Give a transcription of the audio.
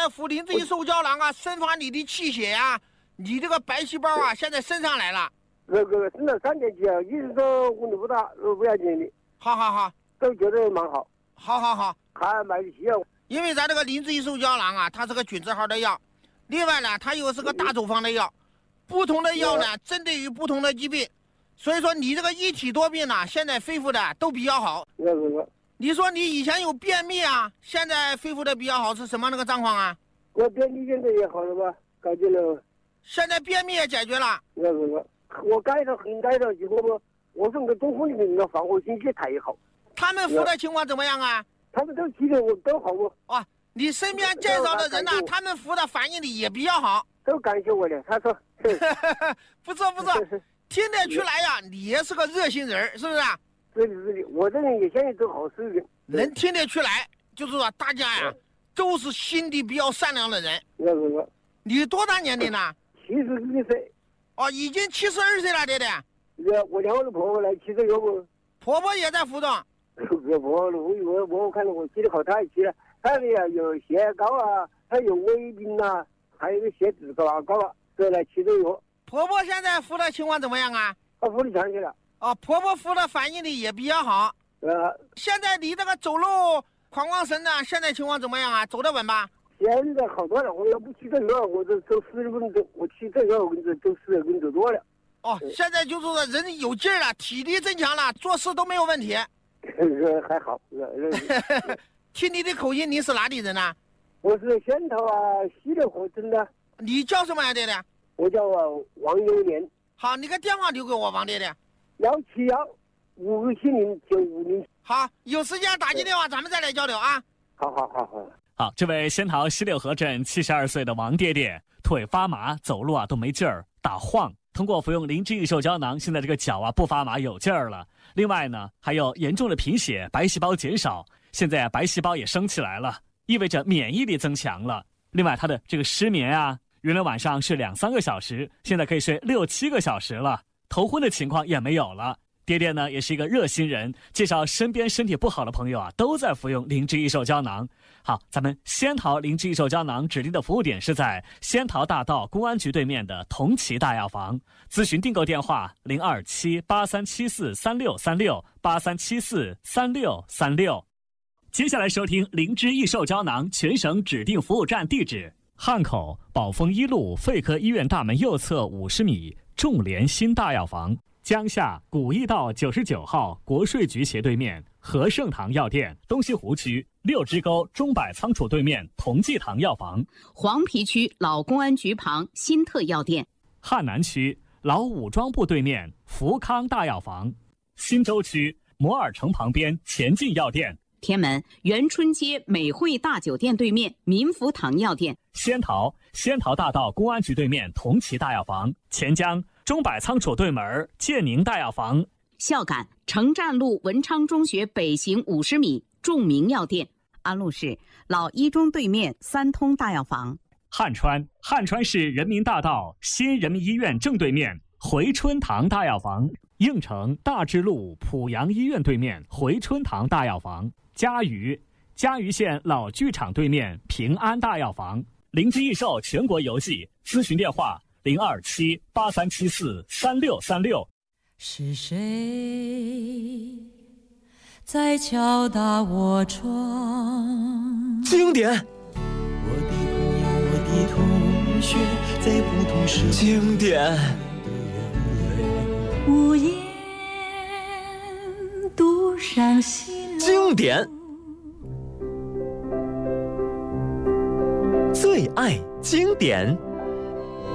在服磷脂异瘦胶囊啊，生发你的气血啊，你这个白细胞啊，现在升上来了。 那个升了3点几啊，医生说问题不大，不要紧的。 好， 都觉得蛮好。 好， 还买得起啊。 因为咱这个磷脂异瘦胶囊啊，它是个菌字号的药，另外呢，它又是个大处方的药，不同的药呢，针对于不同的疾病，所以说你这个一体多病呢，现在恢复的都比较好。你说你以前有便秘啊，现在恢复的比较好，是什么那个状况啊？ 我便秘现在也好了吧，改进了。 现在便秘也解决了。 我改了很改了，结果我送给中风的人了，放我心血太好。 他们服的情况怎么样啊？ 他们都记得我都好我。 啊，你身边介绍的人呢，他们服的反应力也比较好。 都感谢我的，他说。 不错，听得出来呀，你也是个热心人，是不是啊？ 是的，我这人也相信做好事的。 能听得出来，就是说大家呀，都是心地比较善良的人。你多大年龄呢 ？72岁。 哦，已经72岁了，对的。 我两个婆婆来70多不？ 婆婆也在服动。 我看到我记得好，她也记了。她有血高啊，她有胃病啊，还有个血脂高啊，这来7个月。 婆婆现在服的情况怎么样啊？ 服的强去了。 哦，婆婆服的反应力也比较好。现在你这个走路狂光神呢，现在情况怎么样啊？走得稳吧？ 现在好多了，我要不骑正了，我这走40分钟，我骑正了，我跟着走40分钟多了。 哦，现在就是说人有劲儿了，体力增强了，做事都没有问题。 还好。 听你的口音，你是哪里人呢？ 我是仙桃啊，西柳河镇的。 你叫什么呀，爹爹？ 我叫王永年。 好，你个电话留给我，王爹爹。 171-570-950。 好，有时间打进电话，咱们再来交流啊。 好，这位仙桃西柳河镇72岁的王爹爹，腿发麻，走路啊都没劲儿，打晃。通过服用磷脂异瘦胶囊，现在这个脚啊不发麻，有劲儿了。另外呢，还有严重的贫血，白细胞减少，现在白细胞也升起来了，意味着免疫力增强了。另外，他的这个失眠啊，原来晚上睡2-3个小时，现在可以睡6-7个小时了，头昏的情况也没有了。爹爹呢也是一个热心人，介绍身边身体不好的朋友啊，都在服用磷脂异瘦胶囊。好，咱们仙桃磷脂异瘦胶囊指定的服务点是在仙桃大道公安局对面的同齐大药房，咨询订购电话027-8374-3636，8374-3636。接下来收听磷脂异瘦胶囊全省指定服务站地址：汉口宝丰1路肺科医院大门右侧50米，众联新大药房。江夏古驿道99号国税局斜对面和盛堂药店，东西湖区6支沟钟柏仓储对面同济堂药房， 黄陂区老公安局旁新特药店， 汉南区老武装部对面福康大药房，新洲区摩尔城旁边前进药店， 天门元春街美汇大酒店对面民福堂药店， 仙桃大道公安局对面同齐大药房，钱江钟柏仓储对门建宁大药房， 孝感城站路文昌中学北行50米众明药店，安陆市老一中对面三通大药房， 汉川市人民大道新人民医院正对面回春堂大药房，应城大智路濮阳医院对面回春堂大药房，嘉鱼县老剧场对面平安大药房。灵芝益寿全国邮寄，咨询电话027-8374-3636。 是谁在敲打我窗？ 经典。 我的朋友，我的同学，在不同时经典。 无言独上西楼。 经典。最爱经典。